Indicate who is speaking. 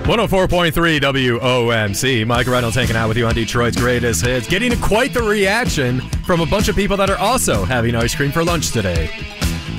Speaker 1: 104.3 WOMC. Mike Reynolds hanging out with you on Detroit's Greatest Hits. Getting quite the reaction from a bunch of people that are also having ice cream for lunch today.